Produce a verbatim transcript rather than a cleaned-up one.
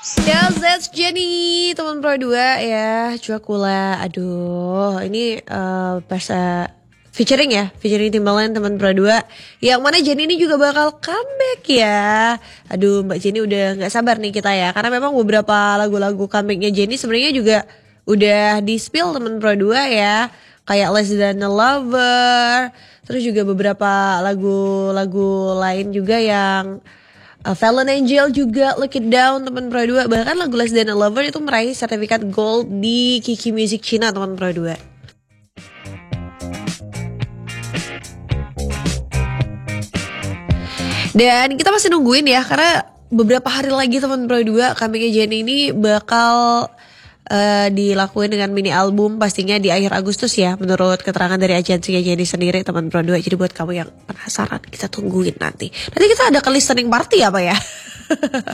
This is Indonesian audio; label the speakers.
Speaker 1: Ya, that's Jenny, teman Pro dua ya, Cuakula. Aduh, ini uh, pas uh, featuring ya, featuring Timbaland teman Pro dua. Yang mana Jenny ini juga bakal comeback ya. Aduh, Mbak Jenny udah nggak sabar nih kita ya, karena memang beberapa lagu-lagu comebacknya Jenny sebenarnya juga udah di spill teman Pro dua ya. Kayak Less Than a Lover, terus juga beberapa lagu-lagu lain juga yang Uh, Fallen Angel juga, Look It Down teman Pro dua. Bahkan lagu Less Than a Lover itu meraih sertifikat gold di Kiki Music Cina teman Pro dua. Dan kita masih nungguin ya, karena beberapa hari lagi teman Pro dua comebacknya Jenny ini bakal uh, dilakuin dengan mini album pastinya di akhir Agustus ya, menurut keterangan dari agensinya Jenny sendiri teman Pro dua. Jadi buat kamu yang penasaran, kita tungguin nanti. Nanti kita ada ke listening party apa ya?